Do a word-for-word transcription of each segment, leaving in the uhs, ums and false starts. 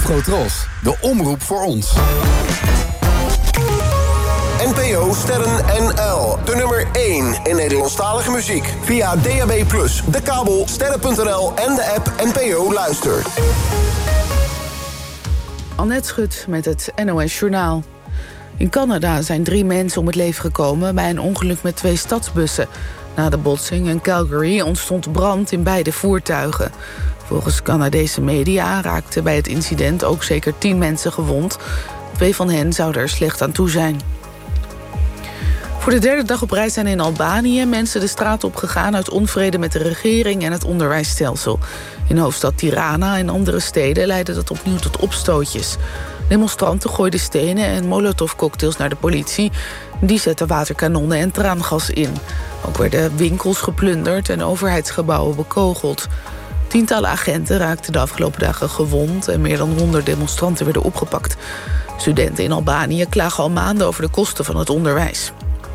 Afrotros, de omroep voor ons. N P O Sterren N L, de nummer één in Nederlandstalige muziek. Via D A B plus, de kabel, sterren punt n l en de app N P O Luister. Annette Schut met het N O S Journaal. In Canada zijn drie mensen om het leven gekomen bij een ongeluk met twee stadsbussen. Na de botsing in Calgary ontstond brand in beide voertuigen. Volgens Canadese media raakten bij het incident ook zeker tien mensen gewond. Twee van hen zouden er slecht aan toe zijn. Voor de derde dag op rij zijn in Albanië mensen de straat op gegaan uit onvrede met de regering en het onderwijsstelsel. In hoofdstad Tirana en andere steden leidde dat opnieuw tot opstootjes. Demonstranten gooiden stenen en molotovcocktails naar de politie. Die zetten waterkanonnen en traangas in. Ook werden winkels geplunderd en overheidsgebouwen bekogeld. Tientallen agenten raakten de afgelopen dagen gewond en meer dan honderd demonstranten werden opgepakt. Studenten in Albanië klagen al maanden over de kosten van het onderwijs.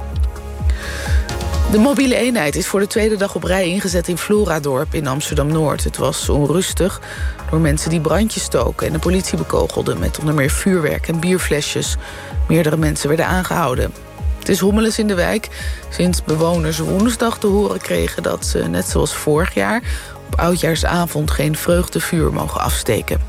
De mobiele eenheid is voor de tweede dag op rij ingezet in Floradorp in Amsterdam-Noord. Het was onrustig door mensen die brandjes stoken en de politie bekogelden met onder meer vuurwerk en bierflesjes. Meerdere mensen werden aangehouden. Het is hommeles in de wijk sinds bewoners woensdag te horen kregen dat ze, net zoals vorig jaar, op oudjaarsavond geen vreugdevuur mogen afsteken.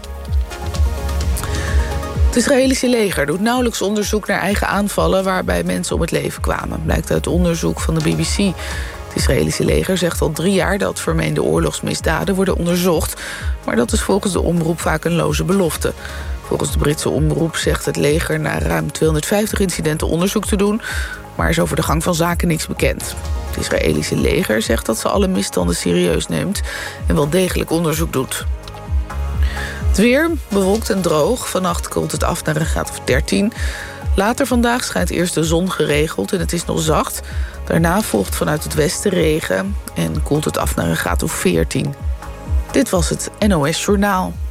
Het Israëlische leger doet nauwelijks onderzoek naar eigen aanvallen waarbij mensen om het leven kwamen, blijkt uit onderzoek van de B B C. Het Israëlische leger zegt al drie jaar dat vermeende oorlogsmisdaden worden onderzocht, maar dat is volgens de omroep vaak een loze belofte. Volgens de Britse omroep zegt het leger na ruim tweehonderdvijftig incidenten onderzoek te doen, maar is over de gang van zaken niks bekend. Het Israëlische leger zegt dat ze alle misstanden serieus neemt en wel degelijk onderzoek doet. Het weer, bewolkt en droog. Vannacht koelt het af naar een graad of dertien. Later vandaag schijnt eerst de zon geregeld en het is nog zacht. Daarna volgt vanuit het westen regen en koelt het af naar een graad of veertien. Dit was het N O S Journaal.